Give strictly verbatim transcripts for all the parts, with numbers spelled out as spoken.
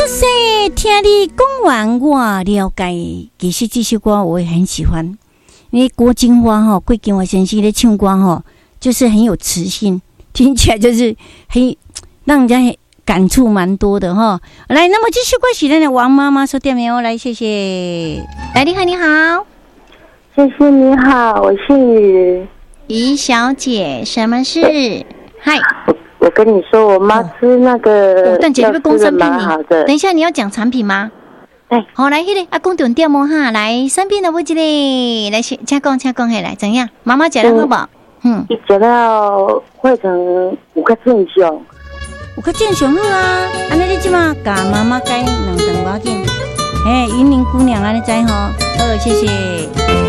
出世，听你讲完我了解。其实这首歌我也很喜欢，因为郭金花哈、郭金华先生的唱歌哈，就是很有磁性，听起来就是很让人家很感触蛮多的哈。来，那么这首歌是咱的王妈妈说点名哦，来谢谢。来，你好，你好， 谢谢你好，我姓于。 于小姐，什么事？嗨。 我跟你说，我妈吃那个， 但姐，你要讲产品蛮好的。 等一下，你要讲产品吗？ 对， 好，来，迄个啊，讲重点哦哈，来，产品的不一个，来，请讲，请讲，嘿，来，怎样？妈妈食了好不好？嗯， 伊食了会成有较正常， 有较正常好啊。安尼你即马甲妈妈改两顿无要紧。哎，云林姑娘安尼知吼？好，谢谢。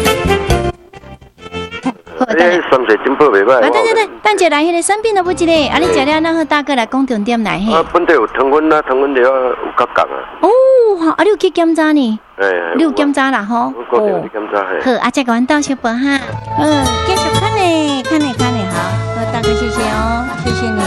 你三水真不袂歹。 啊，对对对，等下来迄个产品的不一个，啊，你食了，咱好大哥来讲重点来嘿。 啊，本地有糖分啦，糖分了有较降啊。 哦，好，啊，你有去检查呢？ 哎， 你有检查啦吼？ 我固定去检查嘿。 好，啊，再甲阮道小宝哈。嗯，继续看呢，看呢，看呢，好，好，大哥谢谢哦，谢谢你。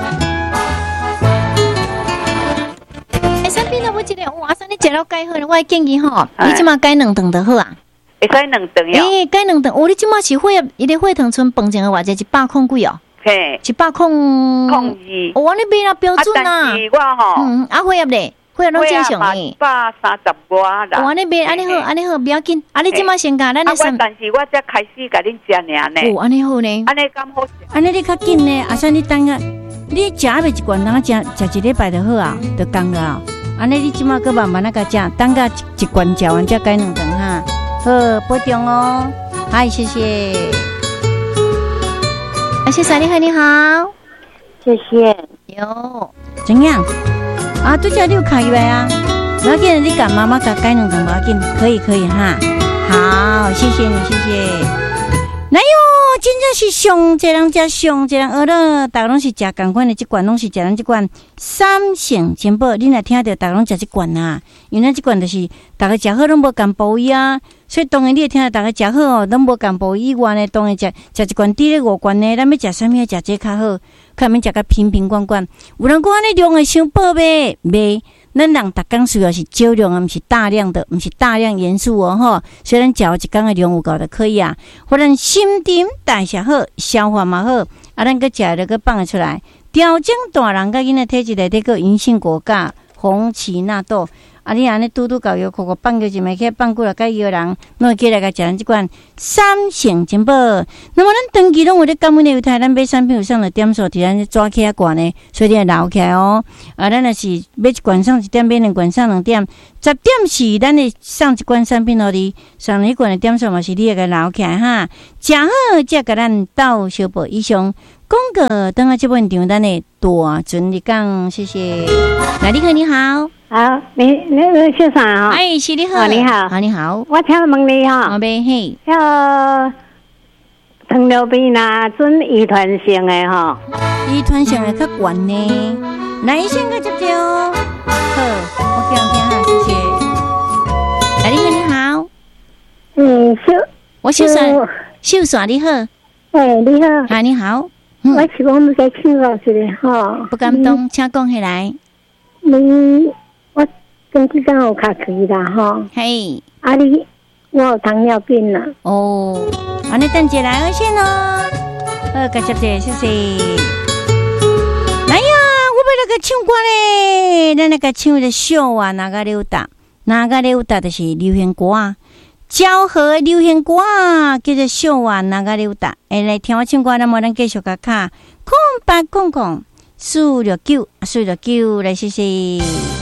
哎，产品的不一个，哇塞，你食了改好了，我建议吼，你即马改两顿就好啊。 会使两顿哟。 诶，改两顿，哦，你即马是血压，伊个血糖剩饭前的话，就一百控几哦。 嘿， 一百控。 控二。 哦，你比啦标准啊。 但是我吼， 嗯，啊血压咧，血压拢正常诶。 一百三十外啦。 哦，安尼比安尼好，安尼好，不要紧。啊，你即马先甲咱的三。但是我才开始甲恁食尔呢。 哦，安尼好呢。 安尼敢好食？ 安尼你较紧呢，啊，算你等下，你食啊袂一罐，当食食一礼拜就好啊，就降了啊。安尼你即马搁慢慢那个食，等下一罐食完再改两顿哈。好，保重哦。嗨，谢谢。啊，谢谢你好，你好， 谢谢。 哟，怎样？啊，对家你有卡以来啊？不要紧，你赶妈妈赶改两顿，不要紧，可以可以哈。好，谢谢你，谢谢。来哟，真正是上一人食上一人学了，大家拢是食同款的，这罐拢是食咱这罐三成全部。你若听到大家拢食这罐啊，因为咱这罐就是大家食好拢无共部位啊。所以当然你会听到大家食好哦，拢无共部位以外呢，当然食食一罐低咧五罐呢，咱要食啥物食这较好，看免食甲瓶瓶罐罐。有人讲安尼量会伤饱呗，袂。咱人逐工需要是少量啊，毋是大量的，毋是大量元素哦吼。虽然食一工的量有够就可以啊，或者心情代谢好，消化嘛好，啊，咱个食了个放得出来，调整大人甲囡仔体质内底个银杏果苷、红荠纳豆。啊，你安尼拄拄搞药，口口放过一枚，去放过来，甲药人，弄起来甲食咱即款三成真宝。那么咱长期拢有咧感冒的犹太，咱买产品有上了点数，伫咱抓起来罐呢，所以你留起来哦。啊，咱若是买一罐上一点，买两罐上两点，十点是咱的上一罐产品咯，你上一罐的点数嘛是你个留起来哈。食好才甲咱到小宝以上。广告等下这本场咱的大尊你讲，谢谢。来，你好，你好。 好，你你你姓啥啊？ 哎，是你好， 哦、你好， 好，你好。 我请问你哈， 好呗，嘿， 要糖尿病啦，准遗传性的哈， 遗传性的较悬呢。来，先个接接哦。好，我给人听哈，谢谢。来，你好，你好。 嗯，秀， 我秀耍，秀耍你好。 哎，你好。 啊，你好。 嗯、我是讲要该请教一下哈。 不敢动，请讲起来。 你。我前几天有卡气啦吼， 嘿， 啊你我有糖尿病啦。 哦，安尼等一下来二线哦，好，感谢谢谢谢。来呀，我要来个唱歌咧，咱来个唱的小啊，哪个溜达，哪个溜达就是流行歌啊，昭和的流行歌啊，叫做小啊，哪个溜达。哎，来听我唱歌，那么咱继续甲卡空八空空四六九四六九来谢谢。